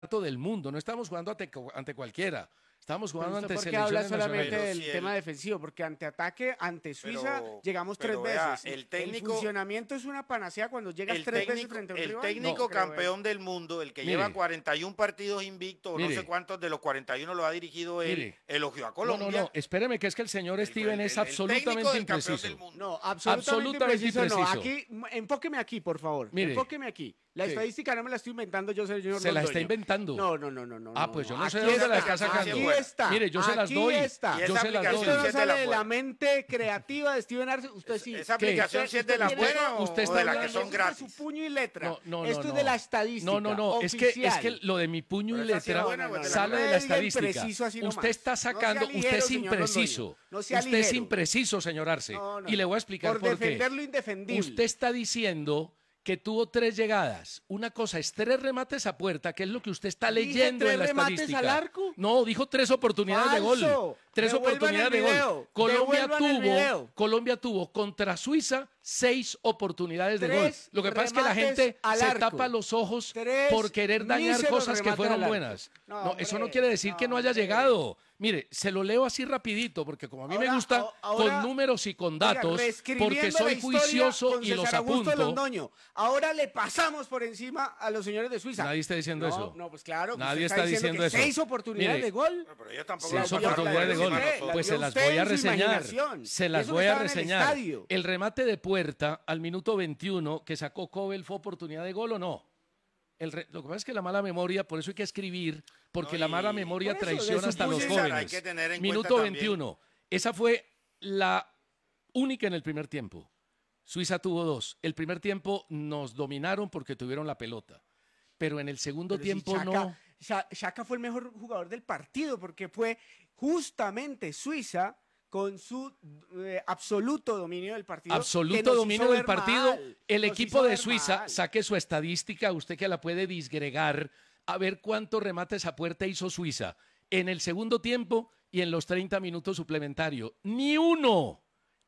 del mundo, no estamos jugando ante cualquiera, estamos jugando ¿Por ante qué habla selecciones solamente nacionales. del tema defensivo? Porque ante ataque, ante Suiza, llegamos tres vea, veces. el funcionamiento es una panacea cuando llegas tres veces frente a un el rival. técnico No, creo, campeón del mundo, el que Mire. lleva 41 partidos invictos, no Mire. sé cuántos de los 41 lo ha dirigido él, Mire. elogió a No, Colombia. no, espéreme, que es que el señor Steven es técnico absolutamente del campeón impreciso. del mundo. No, absolutamente Absolutamente impreciso, no. impreciso. Aquí, enfóqueme aquí, por favor. Mire. Enfóqueme aquí. La ¿Qué? estadística no me la estoy inventando yo, señor Se la está Londoño. inventando. No. Ah, pues yo no sé Aquí de dónde la está, está sacando. Aquí está. Mire, yo se las aquí doy. Está. Y Yo esa se las aplicación doy. Esto no sí es de la sale de la buena. mente creativa de Steven Arce. Usted sí. Esa aplicación sí es de la Usted tiene- buena o usted está de las que hablando- son Esto es gratis. su puño y letra. No, Esto no, es de no. la estadística. No, es que lo de mi puño y Pero esa sí es letra buena, pues, sale de no la me diga estadística. impreciso así nomás. Usted está No sea sacando, ligero, usted es señor impreciso. Londoño. No sea Usted es ligero. impreciso, señor Arce. No, Y le voy a explicar por qué. defender lo indefendible. Usted está diciendo que tuvo 3 llegadas. Una cosa es 3 remates a puerta, que es lo que usted está ¿Dije leyendo 3 en la remates estadística. al arco? No, dijo 3 oportunidades de gol. Falso. 3 Devuelvan oportunidades el de gol. video. Devuelvan el video. Colombia tuvo contra Suiza 6 oportunidades de gol. 3 Lo que pasa es que la remates gente al se arco. tapa los ojos 3 por querer dañar míseros cosas que remates fueron al arco. buenas. No, No, eso no hombre, quiere decir que no haya hombre. llegado. Mire, se lo leo así rapidito, porque como a mí me Ahora- gusta ahora- con números y con Oiga, datos, reescribiendo porque la soy historia juicioso con y los César Augusto apunto. Londoño. Ahora le pasamos por encima a los señores de Suiza. Nadie está diciendo No, eso. No, pues claro. que Nadie usted está diciendo que eso. 6 oportunidades Mire, de gol. Pero ellos tampoco 6 la pasaron oportunidades de por gol. encima nosotros. Pues se vio las usted voy a en su reseñar. imaginación. Se Y las eso voy que a estaba en el reseñar. estadio. El remate de Puerta al minuto 21 que sacó Cobel, ¿fue oportunidad de gol o no? Lo que pasa es que la mala memoria, por eso hay que escribir, porque No, la mala y- memoria por eso, de traiciona su hasta los punto de vista, jóvenes. hay que tener en Minuto cuenta también. 21. Esa fue la única en el primer tiempo. Suiza tuvo 2. El primer tiempo nos dominaron porque tuvieron la pelota. Pero en el segundo Pero si tiempo Xhaka- no. Xhaka fue el mejor jugador del partido porque fue justamente Suiza con su absoluto dominio del partido. que Absoluto nos dominio hizo del ver partido. mal, El nos equipo hizo de ver Suiza, mal. saque su estadística, usted que la puede disgregar, a ver cuántos remates a puerta hizo Suiza en el segundo tiempo y en los 30 minutos suplementarios. Ni uno,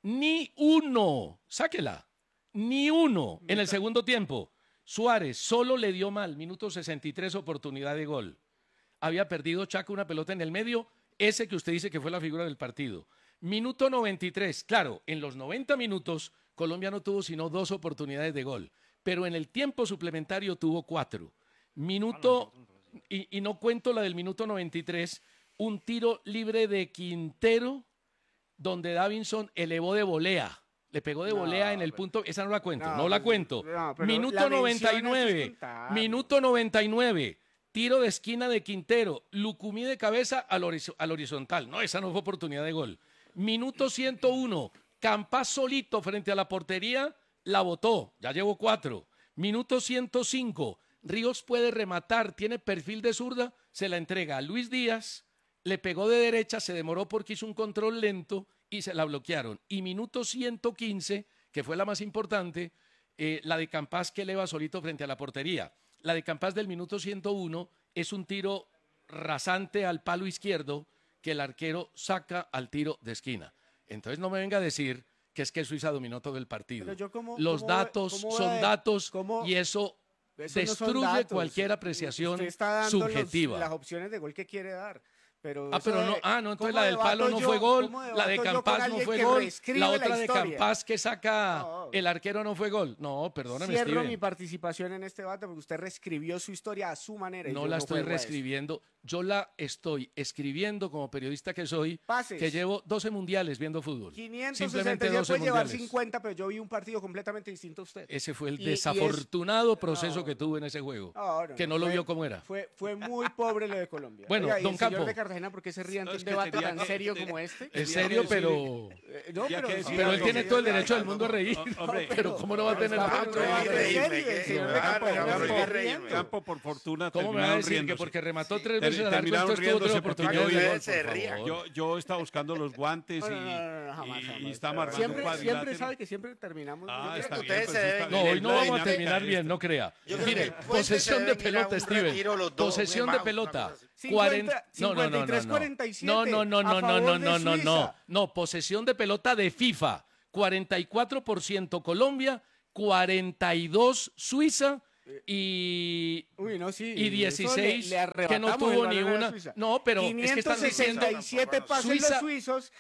sáquela, ni uno en el segundo tiempo. Suárez solo le dio mal, minuto 63, oportunidad de gol. Había perdido Chaca una pelota en el medio, ese que usted dice que fue la figura del partido. Minuto 93, claro, en los 90 minutos Colombia no tuvo sino 2 oportunidades de gol, pero en el tiempo suplementario tuvo 4. Minuto, y no cuento la del minuto 93, un tiro libre de Quintero, donde Davinson elevó de volea. Le pegó de volea en el punto, esa no la cuento, no la cuento. no, pero Minuto la mención hay que 99, contar. minuto 99, tiro de esquina de Quintero, Lucumí de cabeza al horizontal. No, esa no fue oportunidad de gol. Minuto 101, Campas solito frente a la portería, la botó, ya llevo 4. Minuto 105, Ríos puede rematar, tiene perfil de zurda, se la entrega a Luis Díaz, le pegó de derecha, se demoró porque hizo un control lento y se la bloquearon. Y minuto 115, que fue la más importante, la de Campas que eleva solito frente a la portería. La de Campas del minuto 101 es un tiro rasante al palo izquierdo que el arquero saca al tiro de esquina. Entonces no me venga a decir que es que Suiza dominó todo el partido. Pero yo Los ¿cómo datos voy son a- datos cómo- y eso Eso no son destruye datos. cualquier apreciación Usted está dando subjetiva. las opciones de gol que quiere dar. Pero Ah, eso pero no, de- entonces ¿cómo la del palo debato no yo- fue gol, cómo la de debato yo con Campas no alguien fue que gol, reescribe la otra de historia? Campas que saca No. el arquero no fue gol. No, perdóname, Cierro Steven. mi participación en este debate porque usted reescribió su historia a su manera. y No yo la estoy juego a eso. reescribiendo, yo la estoy escribiendo como periodista que soy, Pases. que llevo 12 mundiales viendo fútbol. 560, Simplemente ya 12 puede llevar mundiales. 50, pero yo vi un partido completamente distinto a usted. Ese fue el Y es- desafortunado proceso no. que tuvo en ese juego, No, que no lo fue- vio como era. Fue muy pobre lo de Colombia. Bueno, Oiga, y don el señor Campo. de Cartagena, ¿por qué se ríe ante No, un es que debate tenía tan que- serio tenía- como este? En Tenía serio, que pero... No, Ya pero, que decir Pero él algo, tiene sí, todo el sí, derecho del algo. mundo a reír. Hombre, Pero ¿cómo no va a tener Está derecho? pero Reírme, en serio, que- el señor que- de Campo, que- no que- se que- riendo. Campo, por fortuna, ¿Cómo me va a terminaron decir que riéndose. porque remató 3 veces al arco, Terminaron entonces tuvo 3 riéndose porque oportunidades yo- de gol, se por ría. favor? Yo estaba buscando los guantes No, y, no, no, jamás, y jamás. estaba marcando un Siempre cuadrilátero. sabe que siempre terminamos. Ah, Yo creo está que bien, ustedes pues se está deben- No, bien. hoy no La vamos a dinámica terminar es bien, esta. no crea. Yo creo Mire, que el puente posesión se de deben ir a pelota, un Steven. retiro los dos, Posesión un de mouse, pelota. una cosa así. 50, 53, 47 No, no, no, a no, no, favor no, de no, no, no. Suiza. No, posesión de pelota de FIFA. 44% Colombia, 42 Suiza y Uy, no, sí. y eso 16 le que no arrebatamos tuvo el ni balón a una. Suiza. No, pero es que están diciendo 567 pases Suiza- los suizos,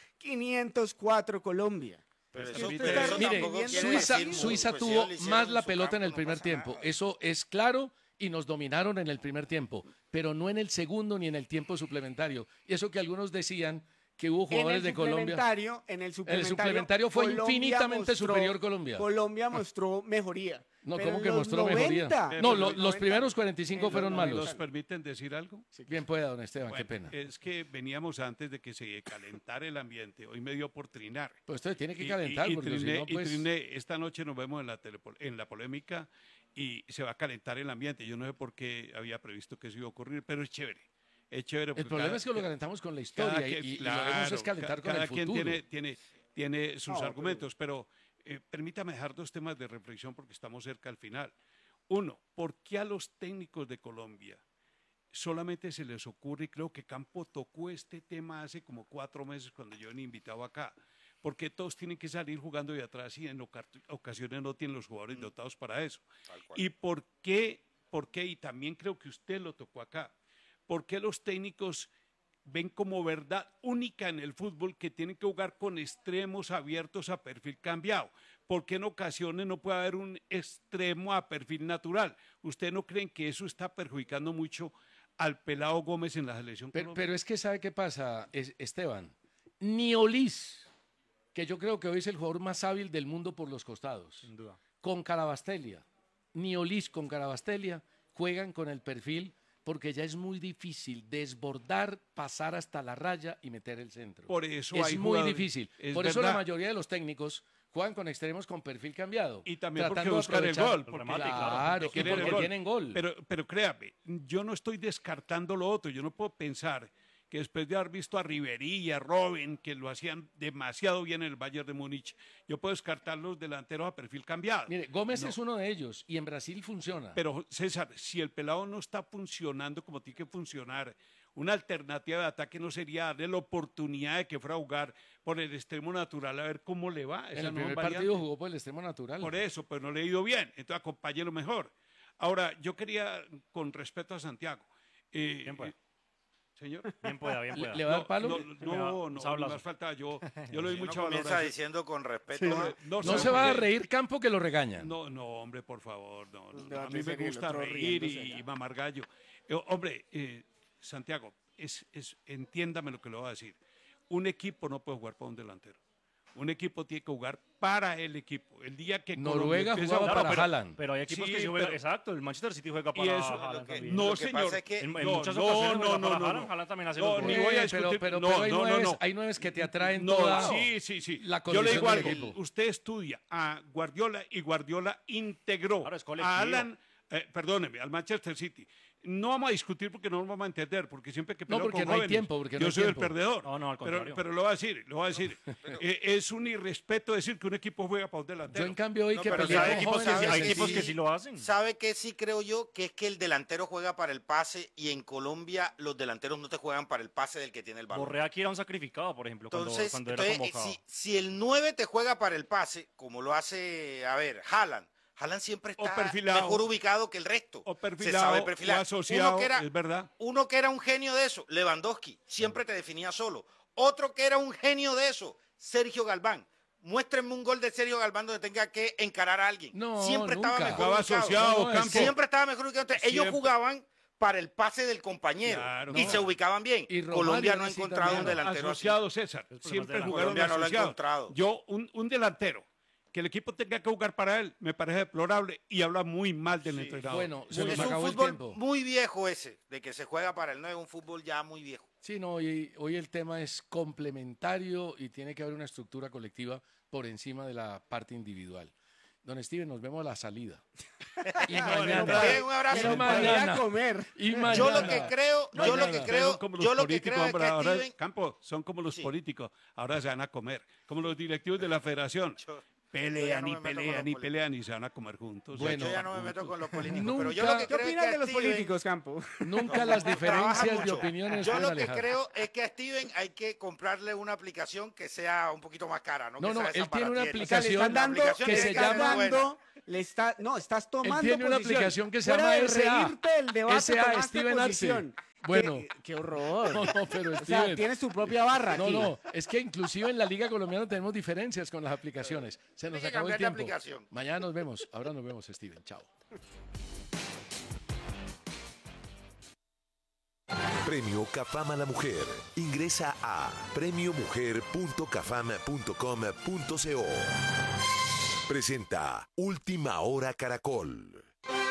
504 Colombia. Pero Es eso, que pero usted eso está mire, tampoco quiere Suiza, decir mucho, Suiza pues, tuvo ellos lo hicieron más en la su pelota en campo, el no primer pasa tiempo. nada. Eso es claro y nos dominaron en el primer tiempo, pero no en el segundo ni en el tiempo suplementario. Y eso que algunos decían que hubo jugadores de Colombia. En el suplementario fue Colombia infinitamente superior Colombia. Colombia mostró mejoría. No, Pero ¿cómo en que los mostró 90, mejoría? en No, los los 90, primeros 45 en los fueron 90. malos. ¿Nos permiten decir algo? Bien pueda, don Esteban, qué Bueno, pena. es que veníamos antes de que se calentara el ambiente. Hoy me dio por trinar. Pues usted tiene que Y- calentar, y porque si triné, no, pues... y triné. Esta noche nos vemos en la polémica y se va a calentar el ambiente. Yo no sé por qué había previsto que eso iba a ocurrir, pero es chévere. Es chévere. El porque problema es que lo calentamos con la historia cada y lo claro, debemos es calentar con cada el quien futuro. tiene sus No, argumentos, pero permítame dejar dos temas de reflexión porque estamos cerca al final. Uno, ¿por qué a los técnicos de Colombia solamente se les ocurre, y creo que Campo tocó este tema hace como 4 meses cuando yo venía invitado acá, porque todos tienen que salir jugando de atrás y en ocasiones no tienen los jugadores dotados para eso? Tal cual. ¿Y por qué? Y también creo que usted lo tocó acá. ¿Por qué los técnicos ven como verdad única en el fútbol que tienen que jugar con extremos abiertos a perfil cambiado? Porque en ocasiones no puede haber un extremo a perfil natural. ¿Usted no creen que eso está perjudicando mucho al pelado Gómez en la selección colombiana? Pero es que ¿sabe qué pasa, Esteban? Ni Olís, que yo creo que hoy es el jugador más hábil del mundo por los costados, Sin duda. con Carabastelia, ni Olís con Carabastelia juegan con el perfil porque ya es muy difícil desbordar, pasar hasta la raya y meter el centro. Por eso es hay muy jugadores- difícil. es Por eso la verdad. mayoría de los técnicos juegan con extremos con perfil cambiado. Y también porque tratando de buscar el aprovechar- gol. El Porque, remate, Claro, y quieren el porque gol. tienen gol. Pero créame, yo no estoy descartando lo otro. Yo no puedo pensar que después de haber visto a Ribery y a Robben, que lo hacían demasiado bien en el Bayern de Múnich, yo puedo descartar los delanteros a perfil cambiado. Mire, Gómez No. es uno de ellos y en Brasil funciona. Pero César, si el pelado no está funcionando como tiene que funcionar, una alternativa de ataque no sería darle la oportunidad de que fuera a jugar por el extremo natural a ver cómo le va. en Esa el no es primer variante. partido jugó por el extremo natural. Por eso, pero no le ha ido bien. Entonces acompáñelo mejor. Ahora, yo quería, con respeto a Santiago. Bien pueda. Señor. Bien pueda, bien pueda. ¿Le va a dar palo? No, Sablazo. más falta. Yo le doy Si uno mucha comienza valoración. diciendo con respeto. No ¿sabe se por va a qué? reír Campo que lo regañan. No, hombre, por favor. No. Un A debate mí me serio, el gusta otro reír riéndose y allá. mamar gallo. Hombre, Santiago, entiéndame lo que le voy a decir. Un equipo no puede jugar para un delantero. Un equipo tiene que jugar para el equipo. El día que Colombia Noruega empiece a jugaba jugar- para Haaland. Pero hay equipos Sí, que sí juegan. pero- Exacto, el Manchester City juega Y para eso, Haaland lo que- también. No, Lo que señor. pasa es que- En No, muchas no, ocasiones no, juega no, para no, Haaland, no. Haaland también hace No, los ni goles. voy a Pero discutir. hay nueves que te atraen No, toda sí. la Yo le digo condición del algo. equipo. Usted estudia a Guardiola y Guardiola integró Claro, es colectivo. a Alan, perdóneme, al Manchester City. No vamos a discutir porque no nos vamos a entender, porque siempre que No, peleo porque con no hay jóvenes, tiempo, porque no yo hay soy tiempo. el perdedor. No, al contrario. pero lo voy a decir. Es un irrespeto decir que un equipo juega para un Yo delantero. en cambio hoy No, que pero peleé ¿sabe con equipos que jóvenes sí- de Hay que equipos sí- que sí lo hacen. ¿Sabe qué sí creo yo? Que es que el delantero juega para el pase y en Colombia los delanteros no te juegan para el pase del que tiene el balón. Borré aquí era un sacrificado, por ejemplo, Entonces, cuando era entonces, convocado. si el 9 te juega para el pase, como lo hace, a ver, Haaland siempre O está perfilado. mejor ubicado que el resto. O Se perfilado, sabe o perfilar. asociado, es verdad. Uno que era un genio de eso, Lewandowski, siempre te definía solo. Otro que era un genio de eso, Sergio Galván. Muéstrenme un gol de Sergio Galván donde tenga que encarar a alguien. No, siempre nunca. estaba mejor Jugaba ubicado. asociado, No, es Campo. Siempre estaba mejor ubicado. Entonces, ellos Siempre. jugaban para el pase del compañero Claro, y no. se ubicaban bien. Y Romario Colombia no ha era así encontrado un también. delantero así. Asociado, César. Es problema Siempre de la jugaron Colombia no lo ha asociado. encontrado. Yo, un delantero, que el equipo tenga que jugar para él, me parece deplorable y habla muy mal del entrenador. Bueno, se Es nos un acabó el fútbol tiempo. muy viejo ese, de que se juega para el 9, un fútbol ya muy viejo. Sí, no, hoy el tema es complementario y tiene que haber una estructura colectiva por encima de la parte individual. Don Steven, nos vemos a la salida. Y mañana. Bien, un abrazo. Pero Y para ir a mañana. comer. Y mañana. Yo lo que creo, No, yo lo nada. que Son creo, como los yo lo que políticos, creo es hombre, que ahora, Steven, Campo, son como los Sí. políticos, ahora se van a comer, como los directivos de la federación. yo ya Pelean no y me meto con pelean los y políticos. pelean y se van a comer juntos. Bueno, yo ya no me meto con los políticos, nunca- pero yo lo que ¿Qué creo es opinas que de a los Steven- políticos, Campo? Nunca las diferencias de mucho. opiniones Yo pueden lo que alejar. creo es que a Steven hay que comprarle una aplicación que sea un poquito más cara, ¿no? No, Que no, sea él tiene una esa aplicación Le están dando, aplicación que tiene se que ser llama buena. dando estás tomando Él tiene una posición. aplicación que se Fuera llama de SA. reírte del debate, SA, tomaste Steven Arce. posición. Bueno. Qué horror. No, pero O sea, Steven. tienes tu propia barra No, aquí. no, es que inclusive en la Liga Colombiana tenemos diferencias con las aplicaciones. Se nos Tiene que acabó el cambiar de tiempo. aplicación. Mañana nos vemos. Ahora nos vemos, Steven. Chao. Premio Cafam a la Mujer. Ingresa a premiomujer.cafam.com.co. Presenta Última Hora Caracol.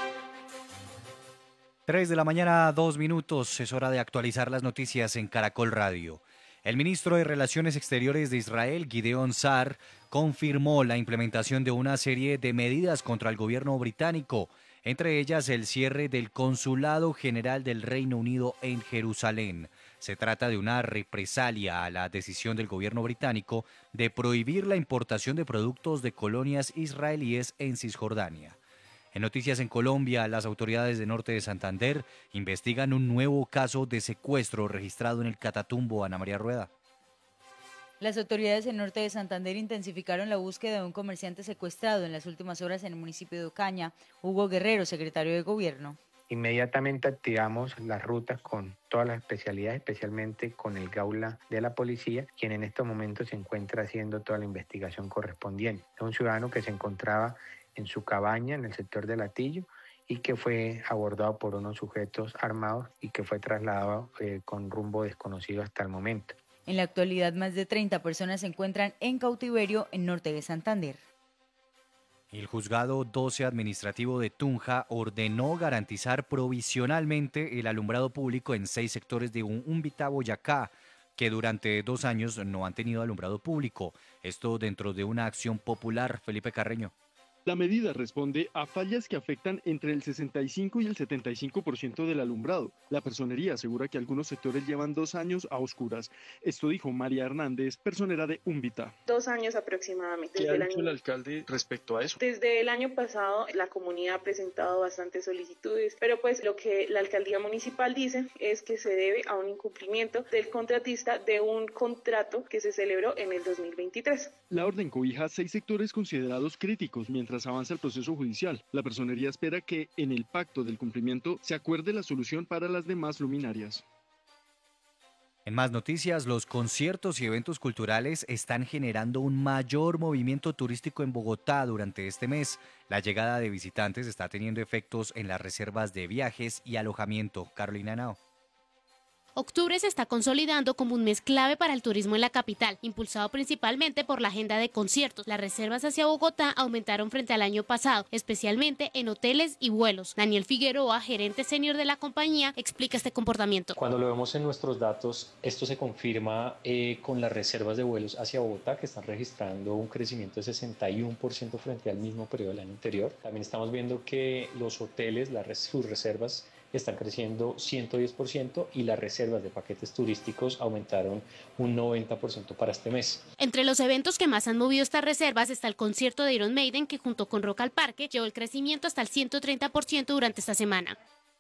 3 de la mañana, 2 minutos. Es hora de actualizar las noticias en Caracol Radio. El ministro de Relaciones Exteriores de Israel, Gideon Sa'ar, confirmó la implementación de una serie de medidas contra el gobierno británico, entre ellas el cierre del Consulado General del Reino Unido en Jerusalén. Se trata de una represalia a la decisión del gobierno británico de prohibir la importación de productos de colonias israelíes en Cisjordania. En noticias en Colombia, las autoridades de Norte de Santander investigan un nuevo caso de secuestro registrado en el Catatumbo. Ana María Rueda. Las autoridades en Norte de Santander intensificaron la búsqueda de un comerciante secuestrado en las últimas horas en el municipio de Ocaña. Hugo Guerrero, secretario de Gobierno. Inmediatamente activamos las rutas con todas las especialidades, especialmente con el Gaula de la policía, quien en estos momentos se encuentra haciendo toda la investigación correspondiente. Es un ciudadano que se encontraba en su cabaña en el sector de Latillo y que fue abordado por unos sujetos armados y que fue trasladado con rumbo desconocido hasta el momento. En la actualidad, más de 30 personas se encuentran en cautiverio en Norte de Santander. El juzgado 12 administrativo de Tunja ordenó garantizar provisionalmente el alumbrado público en 6 sectores de Umbita, Boyacá, que durante 2 años no han tenido alumbrado público. Esto dentro de una acción popular. Felipe Carreño. La medida responde a fallas que afectan entre el 65 y el 75% del alumbrado. La personería asegura que algunos sectores llevan 2 años a oscuras. Esto dijo María Hernández, personera de Umbita. 2 años aproximadamente. ¿Qué ha dicho el alcalde respecto a eso? Desde el año pasado la comunidad ha presentado bastantes solicitudes, pero pues lo que la alcaldía municipal dice es que se debe a un incumplimiento del contratista de un contrato que se celebró en el 2023. La orden cobija 6 sectores considerados críticos mientras avanza el proceso judicial. La personería espera que en el pacto del cumplimiento se acuerde la solución para las demás luminarias. En más noticias, los conciertos y eventos culturales están generando un mayor movimiento turístico en Bogotá durante este mes. La llegada de visitantes está teniendo efectos en las reservas de viajes y alojamiento. Carolina Henao. Octubre se está consolidando como un mes clave para el turismo en la capital, impulsado principalmente por la agenda de conciertos. Las reservas hacia Bogotá aumentaron frente al año pasado, especialmente en hoteles y vuelos. Daniel Figueroa, gerente senior de la compañía, explica este comportamiento. Cuando lo vemos en nuestros datos, esto se confirma con las reservas de vuelos hacia Bogotá, que están registrando un crecimiento de 61% frente al mismo periodo del año anterior. También estamos viendo que los hoteles, sus reservas, están creciendo 110% y las reservas de paquetes turísticos aumentaron un 90% para este mes. Entre los eventos que más han movido estas reservas está el concierto de Iron Maiden, que junto con Rock al Parque llevó el crecimiento hasta el 130% durante esta semana.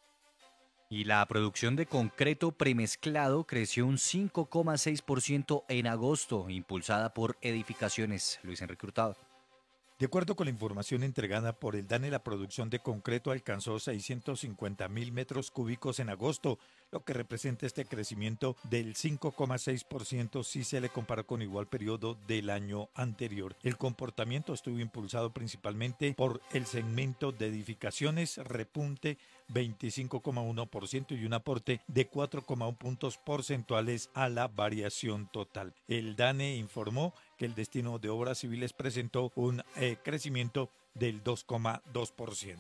Y la producción de concreto premezclado creció un 5,6% en agosto, impulsada por edificaciones. Luis Enrique Hurtado. De acuerdo con la información entregada por el DANE, la producción de concreto alcanzó 650.000 metros cúbicos en agosto, lo que representa este crecimiento del 5,6% si se le compara con igual periodo del año anterior. El comportamiento estuvo impulsado principalmente por el segmento de edificaciones, repunte 25,1% y un aporte de 4,1 puntos porcentuales a la variación total. El DANE informó que el destino de obras civiles presentó un crecimiento del 2,2%.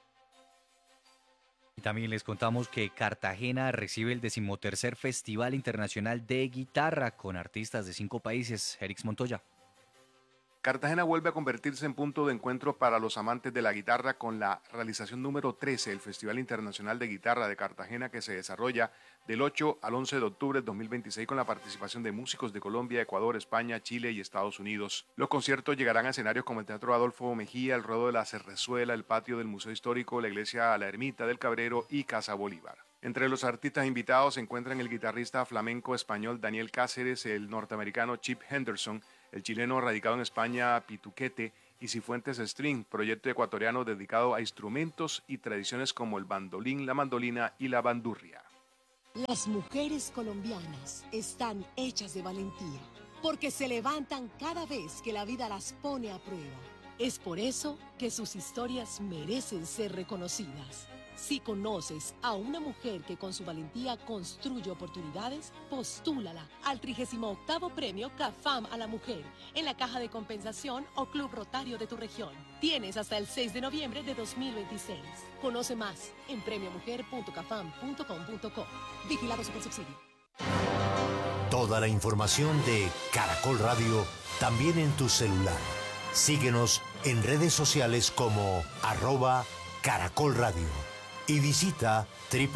Y también les contamos que Cartagena recibe el 13º Festival Internacional de Guitarra con artistas de 5 países. Erix Montoya. Cartagena vuelve a convertirse en punto de encuentro para los amantes de la guitarra con la realización número 13 del Festival Internacional de Guitarra de Cartagena, que se desarrolla del 8 al 11 de octubre de 2026 con la participación de músicos de Colombia, Ecuador, España, Chile y Estados Unidos. Los conciertos llegarán a escenarios como el Teatro Adolfo Mejía, el Ruedo de la Cerrezuela, el Patio del Museo Histórico, la Iglesia La Ermita del Cabrero y Casa Bolívar. Entre los artistas invitados se encuentran el guitarrista flamenco español Daniel Cáceres, el norteamericano Chip Henderson, el chileno radicado en España Pituquete y Cifuentes String, proyecto ecuatoriano dedicado a instrumentos y tradiciones como el bandolín, la mandolina y la bandurria. Las mujeres colombianas están hechas de valentía, porque se levantan cada vez que la vida las pone a prueba. Es por eso que sus historias merecen ser reconocidas. Si conoces a una mujer que con su valentía construye oportunidades, postúlala al 38º Premio CAFAM a la Mujer en la Caja de Compensación o Club Rotario de tu región. Tienes hasta el 6 de noviembre de 2026. Conoce más en premiomujer.cafam.com.co. Vigilado Supersubsidio. Toda la información de Caracol Radio también en tu celular. Síguenos en redes sociales como @Caracol Radio y visita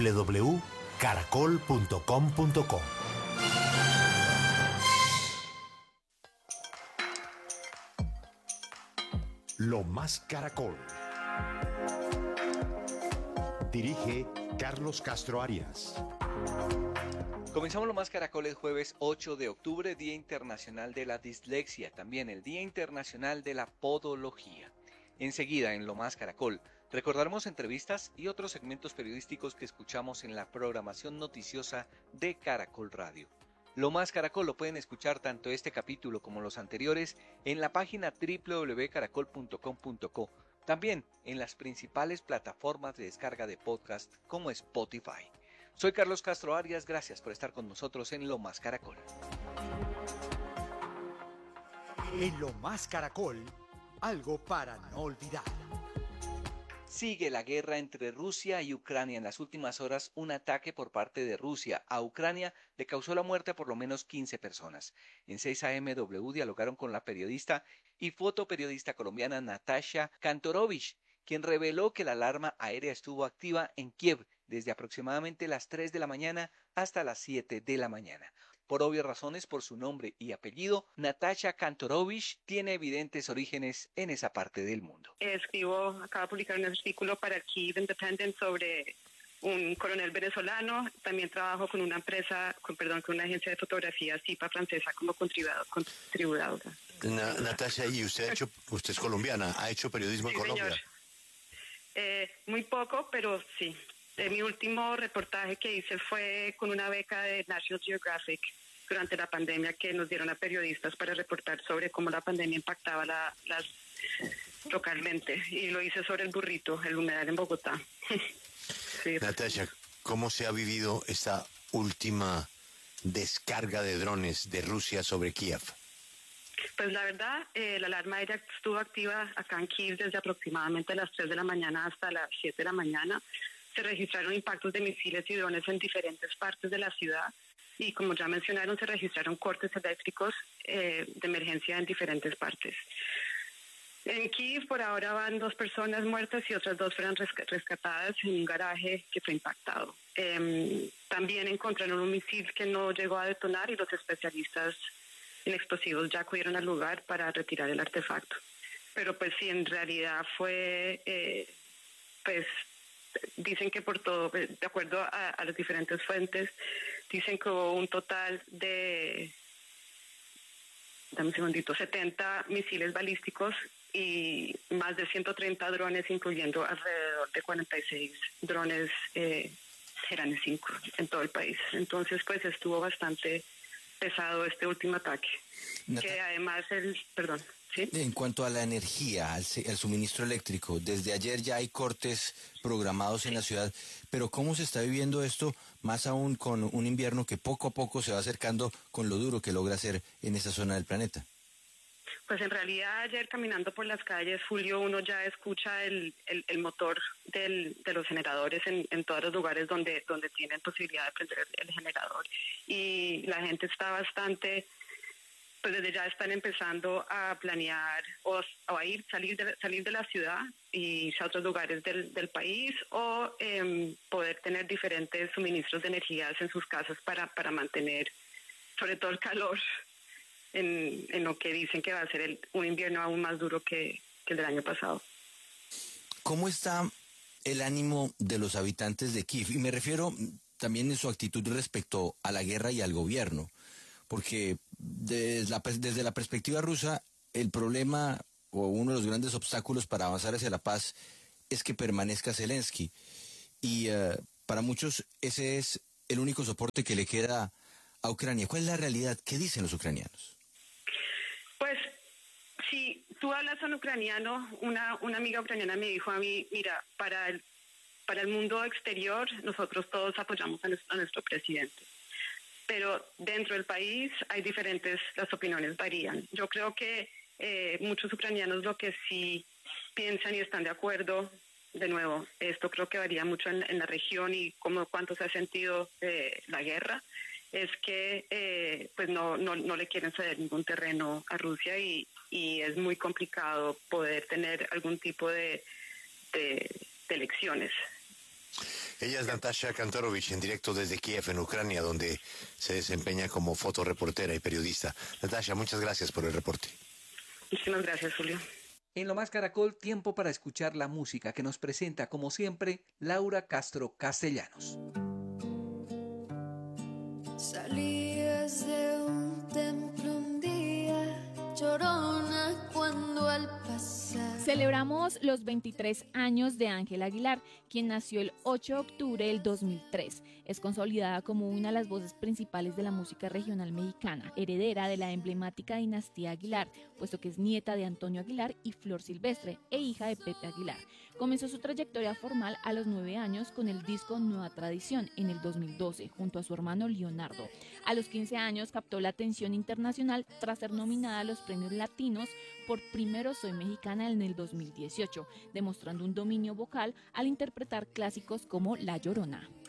www.caracol.com.co. Lo Más Caracol. Dirige Carlos Castro Arias. Comenzamos Lo Más Caracol el jueves 8 de octubre, Día Internacional de la Dislexia, también el Día Internacional de la Podología. Enseguida en Lo Más Caracol recordaremos entrevistas y otros segmentos periodísticos que escuchamos en la programación noticiosa de Caracol Radio. Lo Más Caracol lo pueden escuchar tanto este capítulo como los anteriores en la página www.caracol.com.co, también en las principales plataformas de descarga de podcast como Spotify. Soy Carlos Castro Arias, gracias por estar con nosotros en Lo Más Caracol. En Lo Más Caracol, algo para no olvidar. Sigue la guerra entre Rusia y Ucrania. En las últimas horas, un ataque por parte de Rusia a Ucrania le causó la muerte a por lo menos 15 personas. En 6 AM dialogaron con la periodista y fotoperiodista colombiana Natasha Kantorovich, quien reveló que la alarma aérea estuvo activa en Kiev desde aproximadamente las 3 de la mañana hasta las 7 de la mañana. Por obvias razones, por su nombre y apellido, Natasha Kantorovich tiene evidentes orígenes en esa parte del mundo. Acabo de publicar un artículo para Kyiv Independent sobre un coronel venezolano. También trabajo con una empresa, con una agencia de fotografía CIPA francesa como contribuidora. Natasha, ¿y usted es colombiana? ¿Ha hecho periodismo en Colombia? Señor. Muy poco, pero sí. Mi último reportaje que hice fue con una beca de National Geographic durante la pandemia que nos dieron a periodistas para reportar sobre cómo la pandemia impactaba localmente. Y lo hice sobre el burrito, el humedal en Bogotá. Sí. Natasha, ¿cómo se ha vivido esta última descarga de drones de Rusia sobre Kiev? Pues la verdad, la alarma aérea estuvo activa acá en Kiev desde aproximadamente las 3 de la mañana hasta las 7 de la mañana. Se registraron impactos de misiles y drones en diferentes partes de la ciudad y, como ya mencionaron, se registraron cortes eléctricos de emergencia en diferentes partes. En Kiev por ahora van 2 personas muertas y otras 2 fueron rescatadas en un garaje que fue impactado. También encontraron un misil que no llegó a detonar y los especialistas en explosivos ya acudieron al lugar para retirar el artefacto. Pero pues sí, en realidad fue, dicen que por todo, de acuerdo a las diferentes fuentes, dicen que hubo un total de, 70 misiles balísticos y más de 130 drones, incluyendo alrededor de 46 drones Herane 5 en todo el país. Entonces, pues estuvo bastante pesado este último ataque. Que además ¿sí? En cuanto a la energía, al suministro eléctrico, desde ayer ya hay cortes programados en la ciudad, pero ¿cómo se está viviendo esto, más aún con un invierno que poco a poco se va acercando con lo duro que logra ser en esa zona del planeta? Pues en realidad ayer caminando por las calles, Julio, uno ya escucha el motor de los generadores en todos los lugares donde tienen posibilidad de prender el generador. Y la gente está bastante, pues desde ya están empezando a planear o a salir de la ciudad y irse a otros lugares del país o poder tener diferentes suministros de energías en sus casas para mantener sobre todo el calor en lo que dicen que va a ser un invierno aún más duro que el del año pasado. ¿Cómo está el ánimo de los habitantes de Kiev? Y me refiero también en su actitud respecto a la guerra y al gobierno, porque desde la perspectiva rusa el problema o uno de los grandes obstáculos para avanzar hacia la paz es que permanezca Zelensky. Y para muchos ese es el único soporte que le queda a Ucrania. ¿Cuál es la realidad? ¿Qué dicen los ucranianos? Pues si tú hablas en ucraniano, una amiga ucraniana me dijo a mí, mira, para el mundo exterior nosotros todos apoyamos a nuestro presidente, pero dentro del país hay las opiniones varían. Yo creo que muchos ucranianos lo que sí piensan y están de acuerdo, de nuevo, esto creo que varía mucho en la región y cuánto se ha sentido la guerra, es que pues no le quieren ceder ningún terreno a Rusia y es muy complicado poder tener algún tipo de elecciones. Ella es Natasha Kantorovich, en directo desde Kiev, en Ucrania, donde se desempeña como fotoreportera y periodista. Natasha, muchas gracias por el reporte. Muchísimas gracias, Julio. En Lo Más Caracol, tiempo para escuchar la música que nos presenta, como siempre, Laura Castro Castellanos. Salías de un templo un día, llorona cuando al pasar. Celebramos los 23 años de Ángela Aguilar, quien nació el 8 de octubre del 2003. Es consolidada como una de las voces principales de la música regional mexicana, heredera de la emblemática dinastía Aguilar, puesto que es nieta de Antonio Aguilar y Flor Silvestre e hija de Pepe Aguilar. Comenzó su trayectoria formal a los 9 años con el disco Nueva Tradición en el 2012, junto a su hermano Leonardo. A los 15 años captó la atención internacional tras ser nominada a los premios latinos por Primero Soy Mexicana en el 2018, demostrando un dominio vocal al interpretar clásicos como La Llorona.